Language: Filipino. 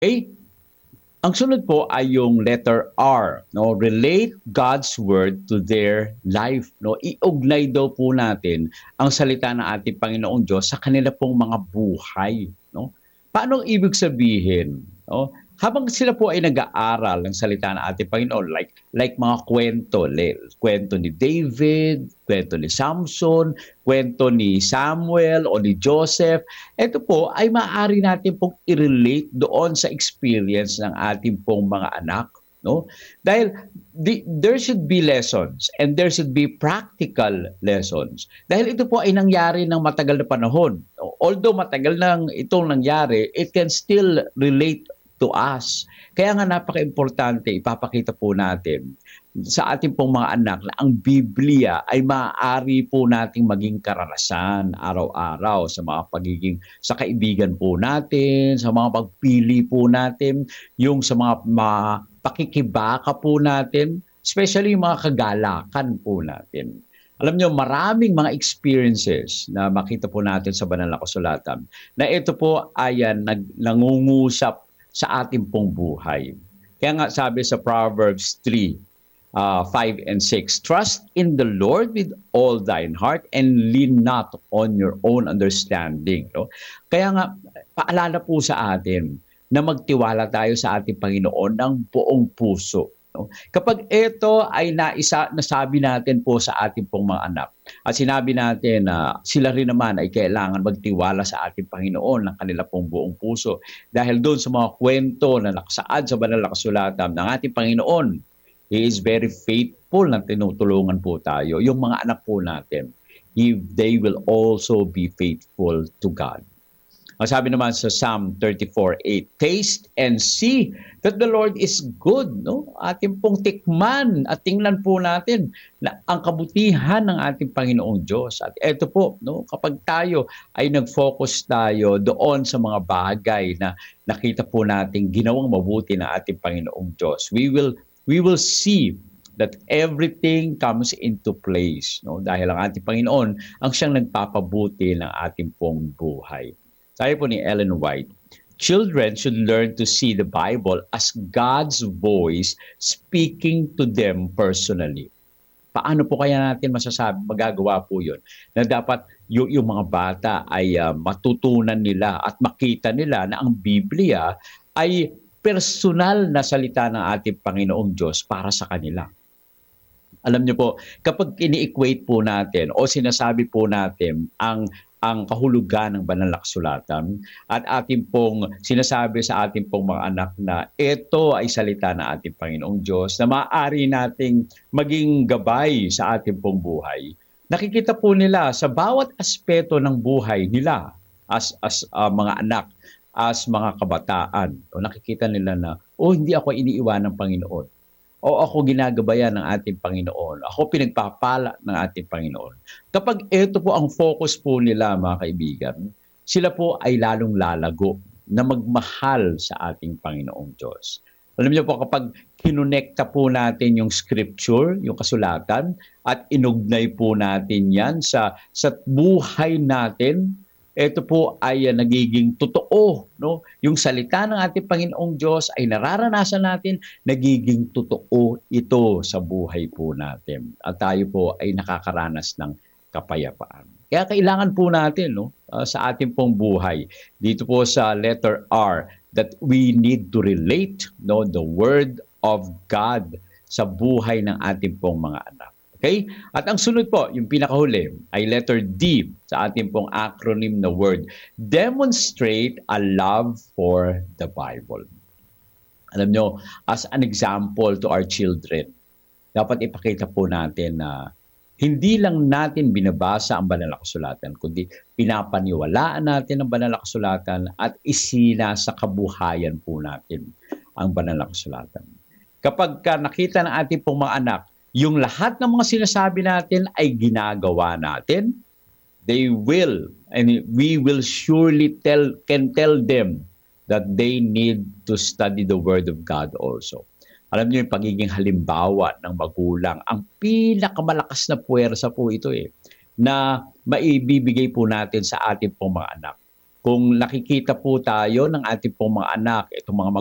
Okay? Ang sunod po ay yung letter R, no? Relate God's word to their life, no? Iugnay daw po natin ang salita ng ating Panginoong Diyos sa kanila pong mga buhay, no? Paano ibig sabihin, no? Habang sila po ay nag-aaral ng salita ng ating Panginoon, like mga kwento, kwento ni David, kwento ni Samson, kwento ni Samuel o ni Joseph, ito po ay maaari natin pong i-relate doon sa experience ng ating pong mga anak, no? Dahil there should be lessons and there should be practical lessons. Dahil ito po ay nangyari ng matagal na panahon. Although matagal nang itong nangyari, it can still relate to us. Kaya nga napaka-importante, ipapakita po natin sa ating pong mga anak na ang Biblia ay maaari po nating maging karanasan araw-araw sa mga pagiging sa kaibigan po natin, sa mga pagpili po natin, yung sa mga pakikibaka po natin, especially yung mga kagalakan po natin. Alam nyo, maraming mga experiences na makita po natin sa banal na kasulatan na ito po ay nangungusap sa ating pong buhay. Kaya nga sabi sa Proverbs 3, 5 and 6, trust in the Lord with all thine heart and lean not on your own understanding. No? Kaya nga, paalala po sa atin na magtiwala tayo sa ating Panginoon ng buong puso. No? Kapag ito ay nasabi natin po sa ating pong mga anak at sinabi natin na sila rin naman ay kailangan magtiwala sa ating Panginoon ng kanila pong buong puso dahil doon sa mga kwento na nakasaad sa banal na kasulatan ng ating Panginoon, He is very faithful na tinutulungan po tayo. Yung mga anak po natin, they will also be faithful to God. Ang sabi naman sa Psalm 34:8, taste and see that the Lord is good. No? Ating pong tikman at tingnan po natin na ang kabutihan ng ating Panginoong Diyos. At ito po, no, kapag tayo ay nag-focus tayo doon sa mga bagay na nakita po natin ginawang mabuti ng ating Panginoong Diyos, we will see that everything comes into place. No? Dahil ang ating Panginoon ang siyang nagpapabuti ng ating pong buhay. Sabi po ni Ellen White, children should learn to see the Bible as God's voice speaking to them personally. Paano po kaya natin magagawa po yun? Na dapat yung mga bata ay matutunan nila at makita nila na ang Biblia ay personal na salita ng ating Panginoong Diyos para sa kanila. Alam niyo po, kapag ini-equate po natin o sinasabi po natin ang kahulugan ng banal na kasulatan at ating pong sinasabi sa ating pong mga anak na ito ay salita ng ating Panginoong Diyos na maaari nating maging gabay sa ating pong buhay, nakikita po nila sa bawat aspeto ng buhay nila as mga anak, as mga kabataan, o nakikita nila na, hindi ako iniiwan ng Panginoon. O ako ginagabayan ng ating Panginoon. Ako pinagpapala ng ating Panginoon. Kapag ito po ang focus po nila, mga kaibigan, sila po ay lalong lalago na magmahal sa ating Panginoong Diyos. Alam niyo po, kapag kinonekta po natin yung scripture, yung kasulatan, at inugnay po natin yan sa buhay natin, ito po ay nagiging totoo. No? Yung salita ng ating Panginoong Diyos ay nararanasan natin, nagiging totoo ito sa buhay po natin. At tayo po ay nakakaranas ng kapayapaan. Kaya kailangan po natin sa ating pong buhay, dito po sa letter R, that we need to relate the Word of God sa buhay ng ating pong mga anak. Okay? At ang sunod po, yung pinakahuli, ay letter D sa ating pong acronym na word. Demonstrate a love for the Bible. Alam nyo, as an example to our children, dapat ipakita po natin na hindi lang natin binabasa ang banal na kasulatan, kundi pinapaniwalaan natin ang banal na kasulatan at isinasa kabuhayan po natin ang banal na kasulatan. Kapag nakita ng ating pong mga anak, yung lahat ng mga sinasabi natin ay ginagawa natin, they will, and we will surely can tell them that they need to study the Word of God also. Alam niyo yung pagiging halimbawa ng magulang, ang pinakamalakas na puwersa po ito na maibibigay po natin sa ating pong mga anak. kung nakikita po tayo ng ating pong mga anak, itong mga